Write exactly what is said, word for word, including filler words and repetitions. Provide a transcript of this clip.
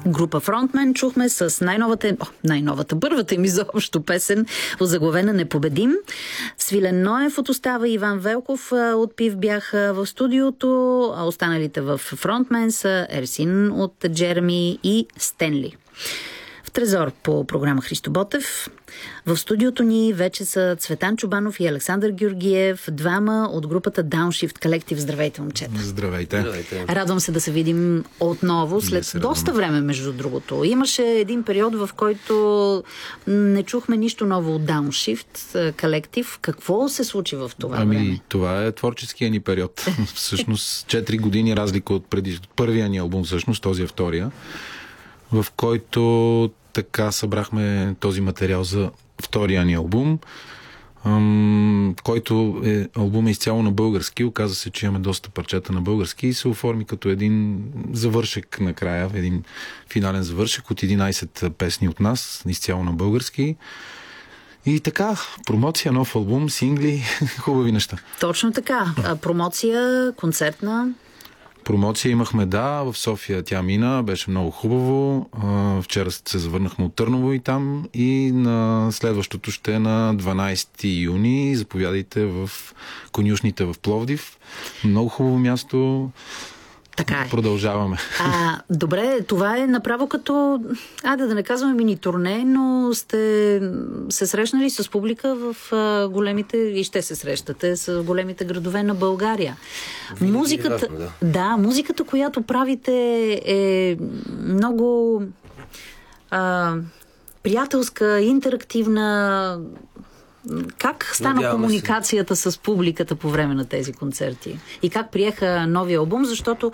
Група Frontman чухме с най-новата, о, най-новата, първата им изобщо песен, озаглавена "Непобедим". Свилен Ноев от Остава и Иван Велков от Пив бяха в студиото, а останалите в Frontman са Ерсин от Джереми и Стенли. В Трезор по програма Христо Ботев. В студиото ни вече са Цветан Чубанов и Александър Георгиев, двама от групата Downshift Collective. Здравейте, момчета. Здравейте. Здравейте. Радвам се да се видим отново след доста време, между другото. Имаше един период, в който не чухме нищо ново от Downshift Collective. Какво се случи в това ами, време? Това е творческия ни период. Всъщност четири години разлика от преди първия ни албум, всъщност този е втория, в който така събрахме този материал за втория ни албум, ам, който е албум е изцяло на български. Оказа се, че имаме доста парчета на български и се оформи като един завършек накрая, един финален завършек от единайсет песни от нас, изцяло на български. И така, промоция, нов албум, сингли, хубави неща. Точно така. Промоция, концертна. Промоция имахме, да, в София тя мина, беше много хубаво. Вчера се завърнахме от Търново и там, и на следващото ще е на дванайсети юни. Заповядайте в конюшните в Пловдив. Много хубаво място. Така е. Продължаваме. А, добре, това е направо като, айде да не казваме мини турне, но сте се срещнали с публика в а, големите, и ще се срещате с големите градове на България. Винаги Музиката, да. да, музиката, която правите, е много а, приятелска, интерактивна. Как стана Надяваме комуникацията се с публиката по време на тези концерти? И как приеха новия албум? Защото